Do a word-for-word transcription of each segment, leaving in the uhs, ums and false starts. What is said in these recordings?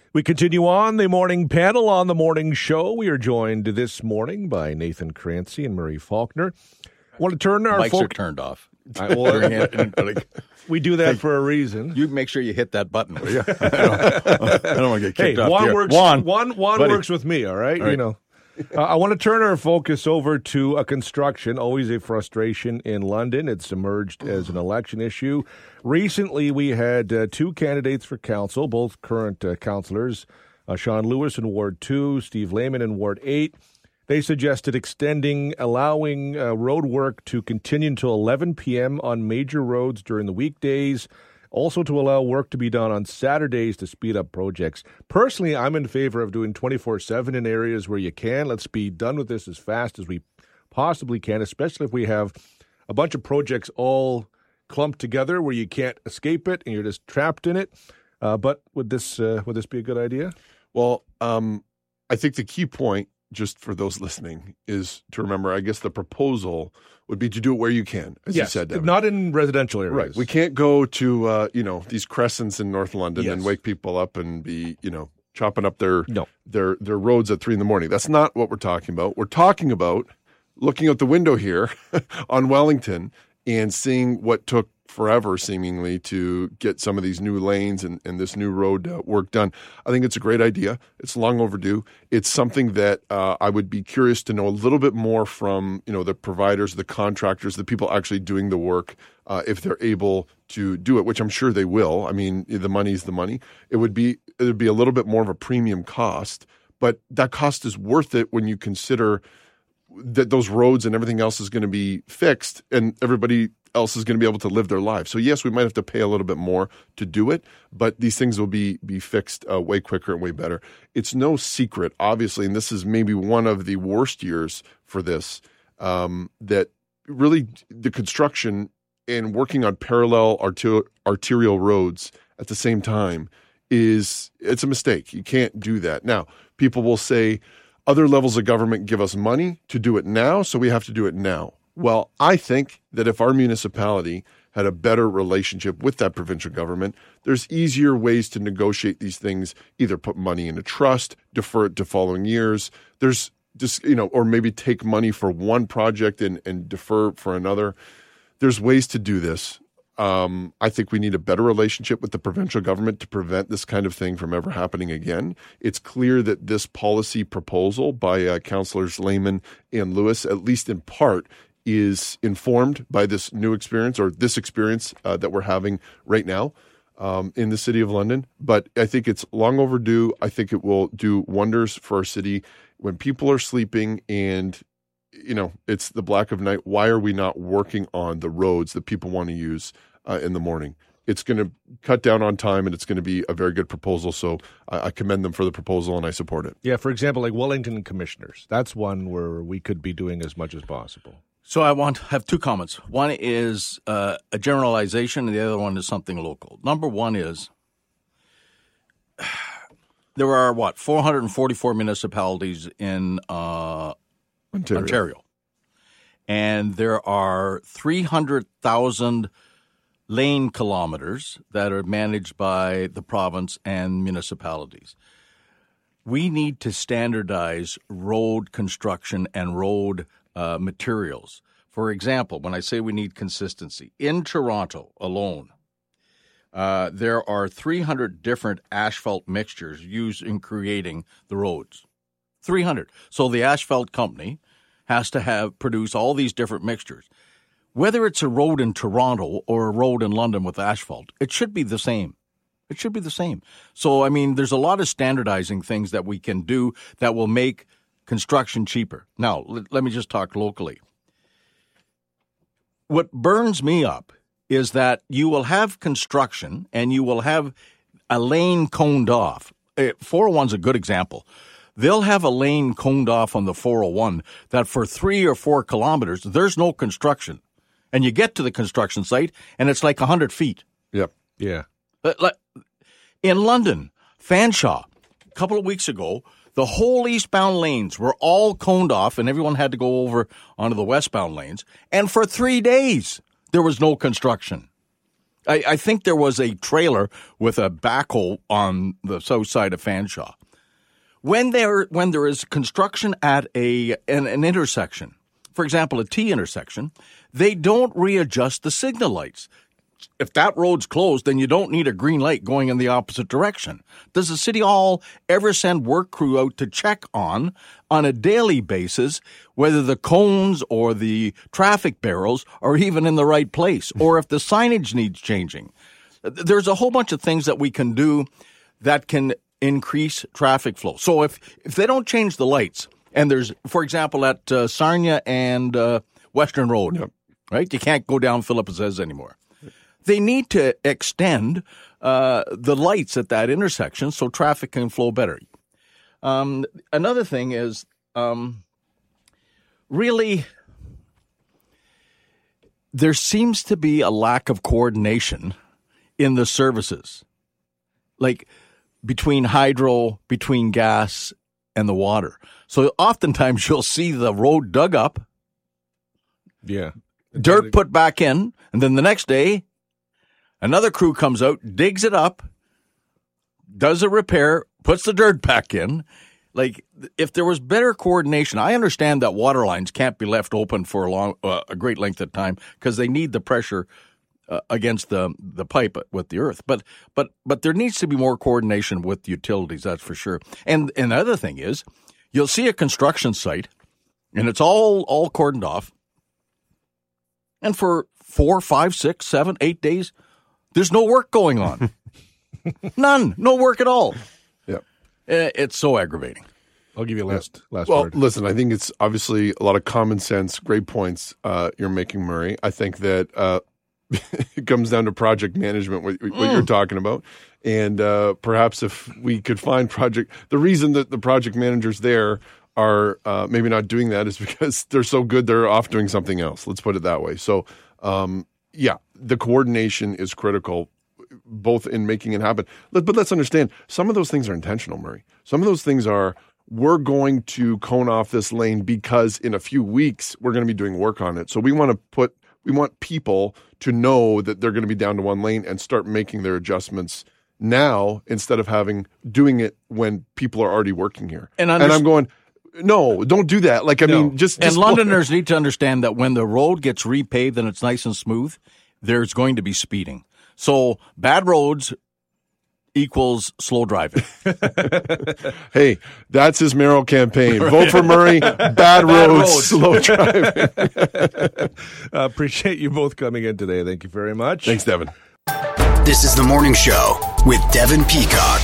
We continue on the morning panel on the morning show. We are joined this morning by Nathan Crancy and Murray Faulkner. I want to turn our mics folk- are turned off. I, well, we do that for a reason. You make sure you hit that button. Will you? I don't, I don't want to get kicked hey, off Juan here. works. Juan, Juan, Juan buddy. works with me. All right, All right. you know. Uh, I want to turn our focus over to a construction, always a frustration in London. It's emerged as an election issue. Recently, we had uh, two candidates for council, both current uh, councillors, uh, Sean Lewis in Ward two, Steve Lehman in Ward eight. They suggested extending, allowing uh, road work to continue until eleven p.m. on major roads during the weekdays, also to allow work to be done on Saturdays to speed up projects. Personally, I'm in favor of doing twenty-four seven in areas where you can. Let's be done with this as fast as we possibly can, especially if we have a bunch of projects all clumped together where you can't escape it and you're just trapped in it. Uh, but would this uh, would this be a good idea? Well, um, I think the key point, just for those listening, is to remember, I guess the proposal would be to do it where you can, as yes, you said, Devin. not in residential areas. Right. We can't go to, uh, you know, these crescents in North London Yes. and wake people up and be, you know, chopping up their, No. their, their roads at three in the morning. That's not what we're talking about. We're talking about looking out the window here on Wellington and seeing what took forever, seemingly, to get some of these new lanes and, and this new road uh, work done. I think it's a great idea. It's long overdue. It's something that uh, I would be curious to know a little bit more from, you know, the providers, the contractors, the people actually doing the work, uh, if they're able to do it, which I'm sure they will. I mean, the money's the money. It would be it would be a little bit more of a premium cost, but that cost is worth it when you consider that those roads and everything else is going to be fixed and everybody else is going to be able to live their lives. So yes, we might have to pay a little bit more to do it, but these things will be be fixed uh, way quicker and way better. It's no secret, obviously, and this is maybe one of the worst years for this, um, that really the construction and working on parallel arter- arterial roads at the same time is it's a mistake. You can't do that. Now, people will say other levels of government give us money to do it now, so we have to do it now. Well, I think that if our municipality had a better relationship with that provincial government, there's easier ways to negotiate these things, either put money in a trust, defer it to following years. There's just, you know, or maybe take money for one project and, and defer for another. There's ways to do this. Um, I think we need a better relationship with the provincial government to prevent this kind of thing from ever happening again. It's clear that this policy proposal by uh, Councillors Lehman and Lewis, at least in part, is informed by this new experience or this experience uh, that we're having right now um, in the City of London. But I think it's long overdue. I think it will do wonders for our city. When people are sleeping and, you know, it's the black of night, why are we not working on the roads that people want to use uh, in the morning? It's going to cut down on time, and it's going to be a very good proposal. So I, I commend them for the proposal, and I support it. Yeah, for example, like Wellington Commissioners. That's one where we could be doing as much as possible. So I want to have two comments. One is uh, a generalization, and the other one is something local. Number one is there are, what, four hundred forty-four municipalities in uh, Ontario. Ontario. And there are three hundred thousand lane kilometers that are managed by the province and municipalities. We need to standardize road construction and road uh, materials. For example, when I say we need consistency, in Toronto alone, uh, there are three hundred different asphalt mixtures used in creating the roads. three hundred. So the asphalt company has to have produce all these different mixtures. Whether it's a road in Toronto or a road in London with asphalt, it should be the same. It should be the same. So, I mean, there's a lot of standardizing things that we can do that will make construction cheaper. Now, let, let me just talk locally. What burns me up is that you will have construction and you will have a lane coned off. four oh one's a good example. They'll have a lane coned off on the four oh one that for three or four kilometers, there's no construction. And you get to the construction site, and it's like one hundred feet. Yep. Yeah. In London, Fanshawe, a couple of weeks ago, the whole eastbound lanes were all coned off, and everyone had to go over onto the westbound lanes. And for three days, there was no construction. I, I think there was a trailer with a backhoe on the south side of Fanshawe. When there when there is construction at a an, an intersection, for example, a T intersection, they don't readjust the signal lights. If that road's closed, then you don't need a green light going in the opposite direction. Does the City Hall ever send work crew out to check on, on a daily basis, whether the cones or the traffic barrels are even in the right place, or if the signage needs changing? There's a whole bunch of things that we can do that can increase traffic flow. So if, if they don't change the lights, and there's, for example, at uh, Sarnia and uh, Western Road, yep. right? You can't go down Philip Aziz anymore. They need to extend uh, the lights at that intersection so traffic can flow better. Um, another thing is um, really there seems to be a lack of coordination in the services, like between hydro, between gas, and the water. So oftentimes you'll see the road dug up, yeah, dirt put back in, and then the next day, another crew comes out, digs it up, does a repair, puts the dirt back in. Like, if there was better coordination, I understand that water lines can't be left open for a long, uh, a great length of time because they need the pressure uh, against the the pipe with the earth. But but but there needs to be more coordination with utilities, that's for sure. And and the other thing is, you'll see a construction site, and it's all all cordoned off, and for four, five, six, seven, eight days, there's no work going on. None. No work at all. Yeah. It's so aggravating. I'll give you a last, yeah. last well, word. Listen, I think it's obviously a lot of common sense, great points uh, you're making, Murray. I think that uh, it comes down to project management, what, what mm. you're talking about. And uh, perhaps if we could find project – the reason that the project managers there are uh, maybe not doing that is because they're so good they're off doing something else. Let's put it that way. So, um, yeah, the coordination is critical, both in making it happen. But let's understand, some of those things are intentional, Murray. Some of those things are, we're going to cone off this lane because in a few weeks we're going to be doing work on it. So we want to put, we want people to know that they're going to be down to one lane and start making their adjustments now instead of having, doing it when people are already working here. And, and I'm going, no, don't do that. Like, I no. mean, just, And just Londoners need to understand that when the road gets repaved and it's nice and smooth, there's going to be speeding. So bad roads equals slow driving. Hey, that's his mayoral campaign. Vote for Murray, bad, bad roads, roads, slow driving. uh, appreciate you both coming in today. Thank you very much. Thanks, Devin. This is The Morning Show with Devin Peacock.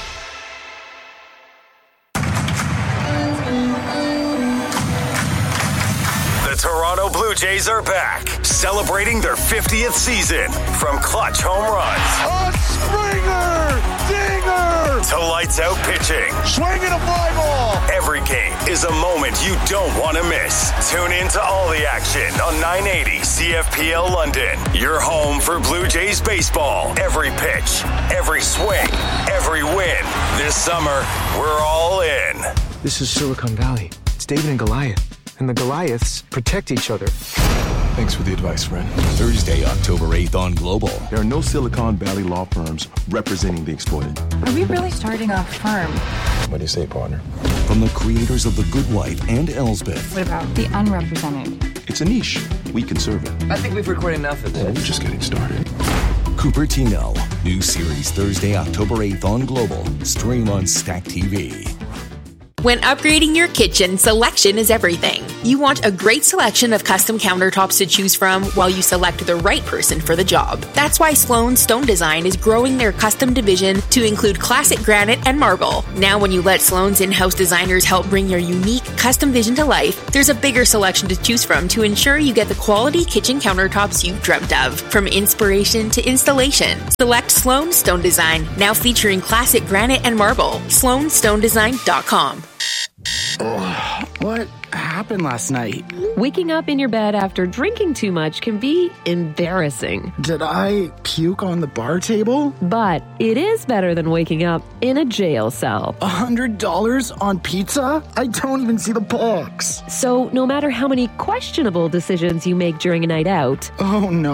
Toronto Blue Jays are back, celebrating their fiftieth season. From clutch home runs, a Springer, dinger, to lights out pitching, swinging a fly ball. Every game is a moment you don't want to miss. Tune in to all the action on nine eighty C F P L London. Your home for Blue Jays baseball. Every pitch, every swing, every win. This summer, we're all in. This is Silicon Valley. It's David and Goliath. And the Goliaths protect each other. Thanks for the advice, friend. Thursday, October eighth on Global. There are no Silicon Valley law firms representing the exploited. Are we really starting a firm? What do you say, partner? From the creators of The Good Wife and Elsbeth. What about the unrepresented? It's a niche. We can serve it. I think we've recorded enough of this. Yeah, we're just getting started. Cupertino. New series Thursday, October eighth on Global. Stream on Stack T V. When upgrading your kitchen, selection is everything. You want a great selection of custom countertops to choose from while you select the right person for the job. That's why Sloan Stone Design is growing their custom division to include classic granite and marble. Now when you let Sloan's in-house designers help bring your unique custom vision to life, there's a bigger selection to choose from to ensure you get the quality kitchen countertops you've dreamt of. From inspiration to installation, select Sloan Stone Design, now featuring classic granite and marble. sloan stone design dot com. Oh, what happened last night? Waking up in your bed after drinking too much can be embarrassing. Did I puke on the bar table? But it is better than waking up in a jail cell. A hundred dollars on pizza? I don't even see the box. So no matter how many questionable decisions you make during a night out... Oh no,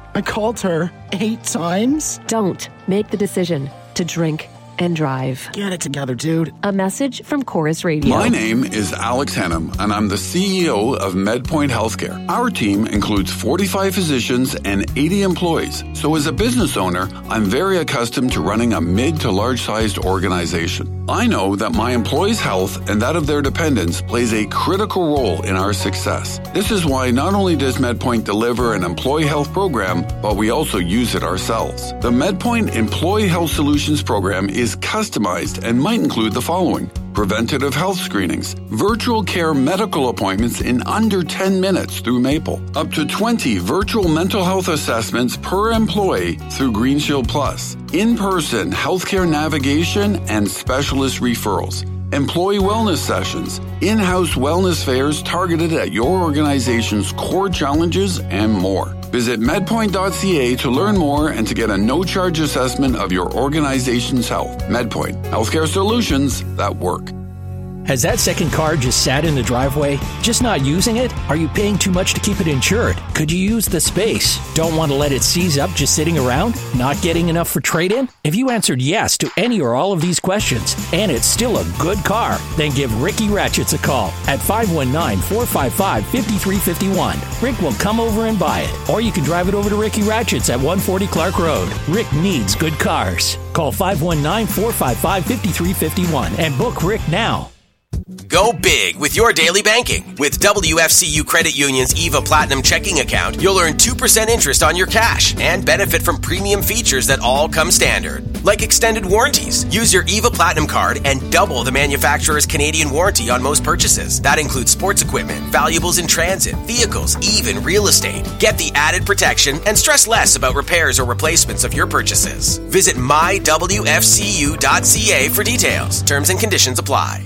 I called her eight times. Don't make the decision to drink and drive. Get it together, dude. A message from Chorus Radio. My name is Alex Hennum, and I'm the C E O of MedPoint Healthcare. Our team includes forty-five physicians and eighty employees. So as a business owner, I'm very accustomed to running a mid to large-sized organization. I know that my employees' health and that of their dependents plays a critical role in our success. This is why not only does MedPoint deliver an employee health program, but we also use it ourselves. The MedPoint Employee Health Solutions program is customized and might include the following: preventative health screenings, virtual care medical appointments in under ten minutes through Maple, up to twenty virtual mental health assessments per employee through GreenShield Plus, in-person healthcare navigation and specialist referrals, employee wellness sessions, in-house wellness fairs targeted at your organization's core challenges, and more. Visit medpoint dot c a to learn more and to get a no-charge assessment of your organization's health. MedPoint, healthcare solutions that work. Has that second car just sat in the driveway? Just not using it? Are you paying too much to keep it insured? Could you use the space? Don't want to let it seize up just sitting around? Not getting enough for trade-in? If you answered yes to any or all of these questions, and it's still a good car, then give Ricky Ratchets a call at five one nine, four five five, five three five one. Rick will come over and buy it. Or you can drive it over to Ricky Ratchets at one forty Clark Road. Rick needs good cars. Call five one nine, four five five, five three five one and book Rick now. Go big with your daily banking. With W F C U Credit Union's EVA Platinum checking account, you'll earn two percent interest on your cash and benefit from premium features that all come standard, like extended warranties. Use your EVA Platinum card and double the manufacturer's Canadian warranty on most purchases. That includes sports equipment, valuables in transit, vehicles, even real estate. Get the added protection and stress less about repairs or replacements of your purchases. Visit my w f c u dot c a for details. Terms and conditions apply.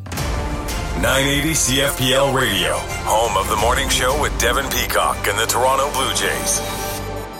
nine eighty C F P L Radio, home of the morning show with Devin Peacock and the Toronto Blue Jays.